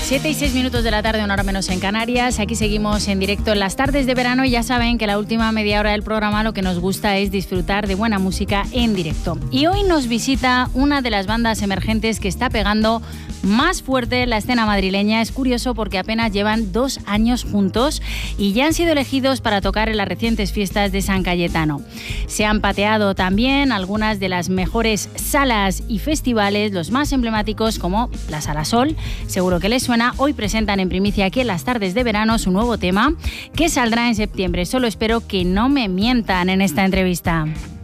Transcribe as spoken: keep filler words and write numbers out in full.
siete y seis minutos de la tarde, una hora menos en Canarias. Aquí seguimos en directo en las tardes de verano y ya saben que la última media hora del programa lo que nos gusta es disfrutar de buena música en directo. Y hoy nos visita una de las bandas emergentes que está pegando más fuerte la escena madrileña. Es curioso porque apenas llevan dos años juntos y ya han sido elegidos para tocar en las recientes fiestas de San Cayetano. Se han pateado también algunas de las mejores salas y festivales, los más emblemáticos como la Sala Sol. Seguro que les suena. Hoy presentan en primicia aquí en las tardes de verano su nuevo tema que saldrá en septiembre. Solo espero que no me mientan en esta entrevista.